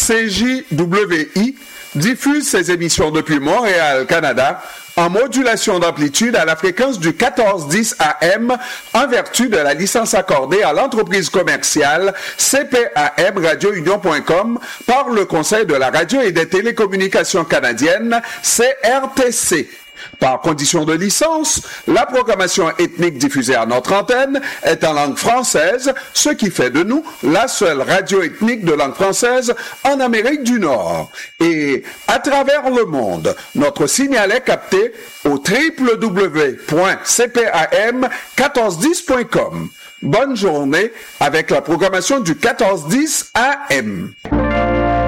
CJWI diffuse ses émissions depuis Montréal, Canada, en modulation d'amplitude à la fréquence du 1410 AM en vertu de la licence accordée à l'entreprise commerciale CPAM radiounion.com par le Conseil de la radio et des télécommunications canadiennes, CRTC. Par condition de licence, la programmation ethnique diffusée à notre antenne est en langue française, ce qui fait de nous la seule radio ethnique de langue française en Amérique du Nord. Et à travers le monde, notre signal est capté au www.cpam1410.com. Bonne journée avec la programmation du 1410 AM.